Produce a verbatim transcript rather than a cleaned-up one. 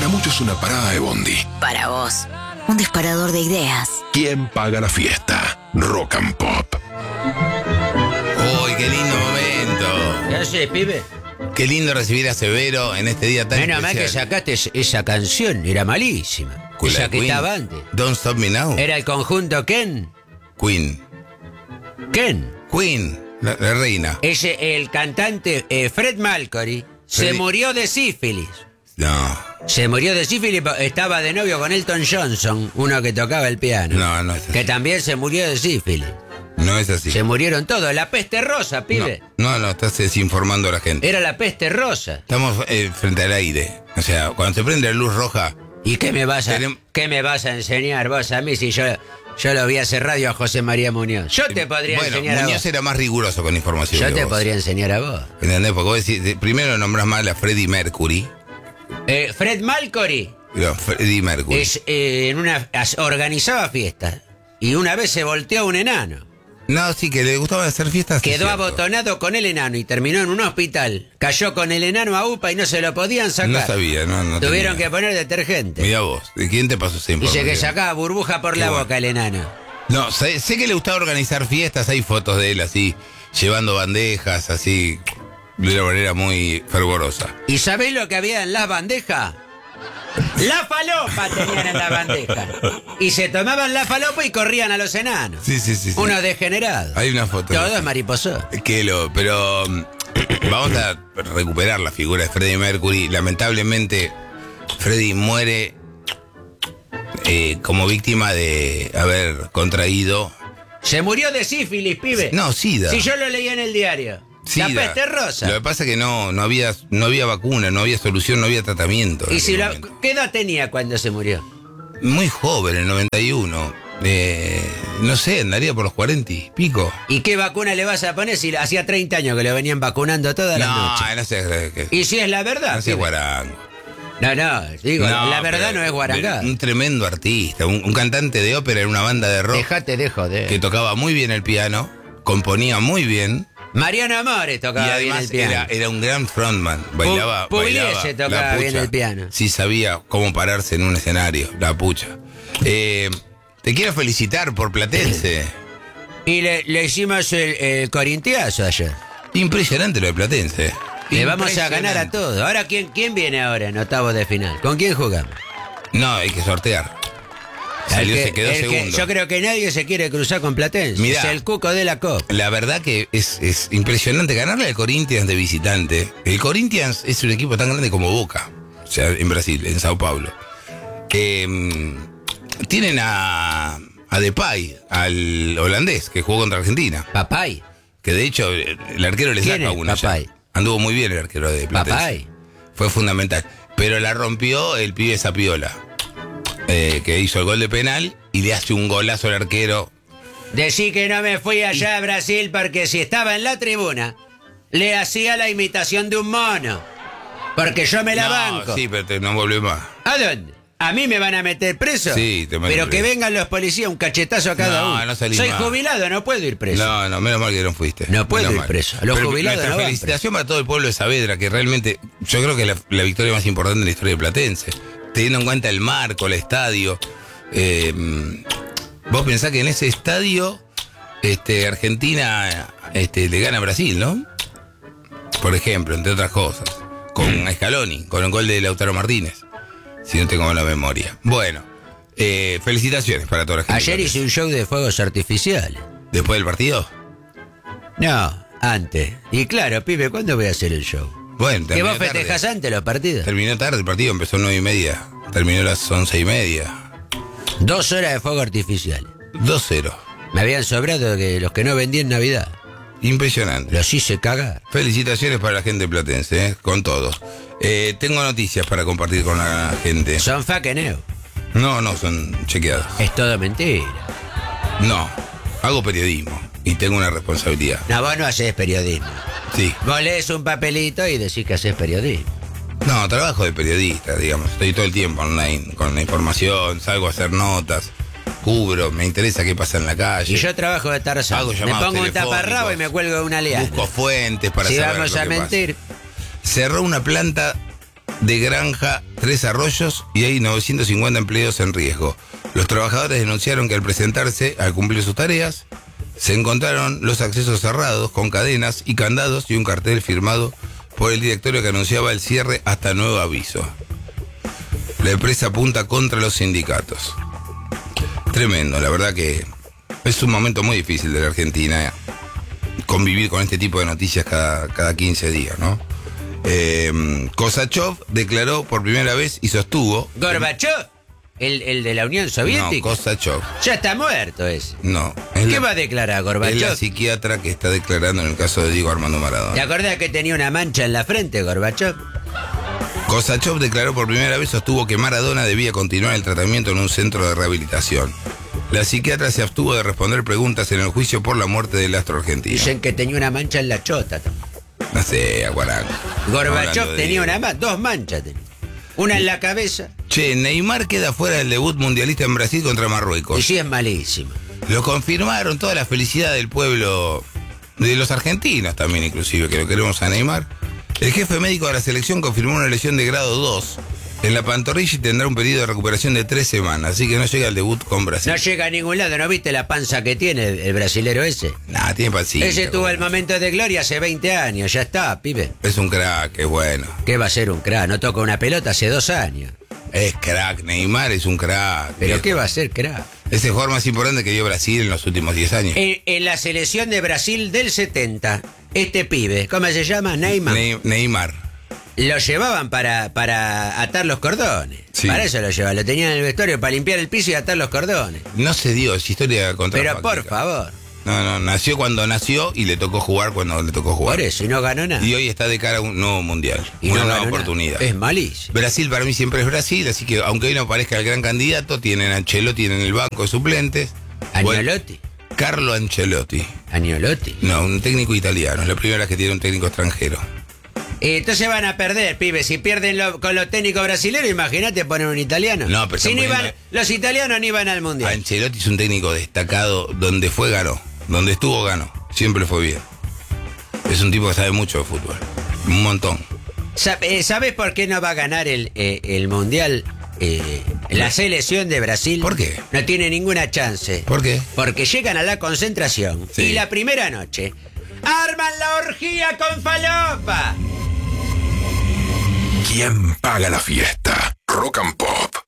Para muchos una parada de bondi. Para vos, un disparador de ideas. ¿Quién paga la fiesta? Rock and Pop. ¡Uy, qué lindo momento! ¿Qué haces, pibe? Qué lindo recibir a Severo en este día tan Menos mal que especial. sacaste esa canción, era malísima. Con la Esa que Queen. estaba antes. Don't Stop Me Now. Era el conjunto Ken. Queen. Ken. Queen, la, la reina. Ese, el cantante eh, Fred Mercury se Freddy- murió de sífilis. No, Se murió de sífilis, estaba de novio con Elton Johnson, uno que tocaba el piano. no, no es así. Que también se murió de sífilis. No es así. Se murieron todos. La peste rosa, pibe. No, no, no, estás desinformando a la gente. Era la peste rosa. Estamos eh, frente al aire. O sea, cuando se prende la luz roja, ¿Y qué me vas a, Tenem- qué me vas a enseñar vos a mí si yo, yo lo vi hacer radio a José María Muñoz? Yo te podría bueno, enseñar a Muñoz vos. era más riguroso con información. Yo que te vos. podría enseñar a vos. ¿Entendés? Porque vos decís, primero nombras mal a Freddie Mercury. Eh, Fred Mercury No, Freddie Mercury. es, eh, en una, as- organizaba fiestas y una vez se volteó un enano. No, sí, que le gustaba hacer fiestas. sí, Quedó cierto. abotonado con el enano y terminó en un hospital. Cayó con el enano a UPA y no se lo podían sacar. No sabía, no, no Tuvieron tenía. que poner detergente. Mirá vos, ¿de quién te pasó esa información? Dice que sacaba burbuja por Qué la bueno. boca el enano. No, sé, sé que le gustaba organizar fiestas, hay fotos de él así, llevando bandejas, así, de una manera muy fervorosa. ¿Y sabés lo que había en las bandejas? La falopa tenían en la bandeja. Y se tomaban la falopa y corrían a los enanos. Sí, sí, sí. sí. Unos degenerados. Hay una foto. Todo es mariposo. Que lo, pero mm, vamos a recuperar la figura de Freddie Mercury. Lamentablemente, Freddie muere eh, como víctima de haber contraído. Se murió de sífilis, pibe. No, SIDA. Si yo lo leí en el diario. SIDA. La peste rosa. Lo que pasa es que no, no había, no había vacuna, no había solución, no había tratamiento. en ¿Y si aquel lo, momento. qué edad tenía cuando se murió? Muy joven, en el noventa y uno. Eh, no sé, andaría por los cuarenta y pico. ¿Y qué vacuna le vas a poner si hacía treinta años que lo venían vacunando todas las No, noches? no sé. que- ¿Y si es la verdad? No sé pibe? guarango. No, no, digo, la verdad pero- no es guarangada. Un tremendo artista, un, un cantante de ópera en una banda de rock Dejate de joder. que tocaba muy bien el piano, componía muy bien Mariano Amores y tocaba bien el además piano. era, era un gran frontman. Bailaba, Pu- Pugliese bailaba tocaba la bien pucha. el piano. Sí sabía cómo pararse en un escenario, la pucha. Eh, te quiero felicitar por Platense. Y le, le hicimos el, el corintiazo ayer. Impresionante lo de Platense. Le vamos a Impresionante. ganar a todos. Ahora, ¿quién, quién viene ahora en octavos de final? ¿Con quién jugamos? No, hay que sortear. El Salió, que- se quedó el que- segundo. yo creo que nadie se quiere cruzar con Platense. Mirá. Es el cuco de la copa. La verdad que es, es impresionante ganarle al Corinthians de visitante. El Corinthians es un equipo tan grande como Boca, o sea, en Brasil, en Sao Paulo. Que mm, tienen a, a Depay, al holandés, que jugó contra Argentina. Papay. Que de hecho el arquero le ¿Quién saca es una. ya. Papay? Anduvo muy bien el arquero de Platense. Papay. Fue fundamental. Pero la rompió el pibe Zapiola, eh, que hizo el gol de penal y le hace un golazo al arquero. Decí que no me fui allá a Brasil porque si estaba en la tribuna, le hacía la imitación de un mono. Porque yo me la No, banco. sí, pero te, no volvió más. ¿A dónde? ¿A mí me van a meter preso? Sí, te meten Pero que preso. vengan los policías, un cachetazo a cada No, uno. no salís Soy más. jubilado, no puedo ir preso. No, no, menos mal que no fuiste. No puedo Menos ir mal. preso. A los Pero jubilados nuestra no van felicitación para todo el pueblo de Saavedra, que realmente yo creo que es la, la victoria más importante en la historia de Platense. Teniendo en cuenta el marco, el estadio. Eh, vos pensás que en ese estadio este, Argentina este, le gana a Brasil, ¿no? Por ejemplo, entre otras cosas. Con Scaloni, con el gol de Lautaro Martínez. Si no tengo la memoria. Bueno, eh, felicitaciones para toda la gente. Ayer de hice un show de fuegos artificiales. ¿Después del partido? No, antes. Y claro, pibe, ¿cuándo voy a hacer el show? Bueno, ¿Que terminó vos festejás tarde. antes los partidos? Terminó tarde el partido, empezó a nueve y media. Terminó a las once y media. Dos horas de fuego artificial. dos cero. Me habían sobrado que los que no vendí en Navidad. Impresionante. Los hice cagar. Felicitaciones para la gente platense, ¿eh? Con todo. Eh, tengo noticias para compartir con la gente. Son faqueneo. No, no, son chequeadas. Es todo mentira. No, hago periodismo y tengo una responsabilidad. No, vos no haces periodismo. Sí. Vos lees un papelito y decís que haces periodismo. No, trabajo de periodista, digamos. Estoy todo el tiempo online con la información, salgo a hacer notas, cubro, me interesa qué pasa en la calle. Y yo trabajo de Tarzán. Hago Me llamados pongo un telefónicos. taparrabo y me cuelgo de una liana. Busco fuentes para Si saber vamos lo a que mentir. pasa. Cerró una planta de granja Tres Arroyos y hay novecientos cincuenta empleos en riesgo. Los trabajadores denunciaron que al presentarse, al cumplir sus tareas, se encontraron los accesos cerrados con cadenas y candados y un cartel firmado por el directorio que anunciaba el cierre hasta nuevo aviso. La empresa apunta contra los sindicatos. Tremendo, la verdad que es un momento muy difícil de la Argentina, eh, convivir con este tipo de noticias cada, cada quince días, ¿no? Eh, Kosachev declaró por primera vez y sostuvo... ¿Gorbachev? ¿El, el de la Unión Soviética? No, Kosachev. Ya está muerto ese. No. ¿Qué la, va a declarar es Gorbachev? la psiquiatra que está declarando en el caso de Diego Armando Maradona. ¿Te acordás que tenía una mancha en la frente, Gorbachev? Kosachev declaró por primera vez, sostuvo que Maradona debía continuar el tratamiento en un centro de rehabilitación. La psiquiatra se abstuvo de responder preguntas en el juicio por la muerte del astro argentino. Dicen que tenía una mancha en la chota. No sé, Aguaraco. Gorbachev tenía una ma- dos manchas. Tenía. Una en la cabeza. Che, Neymar queda fuera del debut mundialista en Brasil contra Marruecos. Y sí es malísimo. Lo confirmaron, toda la felicidad del pueblo, de los argentinos también inclusive, que lo queremos a Neymar. El jefe médico de la selección confirmó una lesión de grado dos en la pantorrilla y tendrá un periodo de recuperación de tres semanas, así que no llega al debut con Brasil. No llega a ningún lado, ¿no viste la panza que tiene el, el brasilero ese? Nah, tiene pancita. Ese tuvo como- el momento de gloria hace veinte años, ya está, pibe. Es un crack, es bueno. ¿Qué va a ser un crack? No toca una pelota hace dos años. Es crack, Neymar es un crack. ¿Pero viejo. qué va a ser crack? Es el jugador más importante que dio Brasil en los últimos diez años. En, en la selección de Brasil del setenta, este pibe, ¿cómo se llama? Neymar. Ne- Neymar. Lo llevaban para, para atar los cordones. Sí. Para eso lo llevaban. Lo tenían en el vestuario para limpiar el piso y atar los cordones. No se dio, es historia contrafáctica. Pero por favor. No, no, nació cuando nació y le tocó jugar cuando le tocó jugar. Por eso, y no ganó nada. Y hoy está de cara a un nuevo mundial. Y una no nueva ganó nada. oportunidad. Es malísimo. Brasil para mí siempre es Brasil, así que aunque hoy no parezca el gran candidato, tienen a Ancelotti en el banco de suplentes. Añolotti. Bueno, Carlo Ancelotti. Añolotti. No, un técnico italiano. Es la primera vez que tiene un técnico extranjero. Eh, entonces van a perder, pibe. Si pierden lo- con los técnicos brasileños, imagínate poner un italiano. No, pero si están ni van- poniendo- los italianos ni van al mundial. Ancelotti es un técnico destacado. Donde fue, ganó. Donde estuvo, ganó. Siempre fue bien. Es un tipo que sabe mucho de fútbol. Un montón. Sa- eh, ¿Sabes por qué no va a ganar el, eh, el mundial? Eh, la selección de Brasil. ¿Por qué? No tiene ninguna chance. ¿Por qué? Porque llegan a la concentración Sí. y la primera noche arman la orgía con falopa. ¿Quién paga la fiesta? Rock and Pop.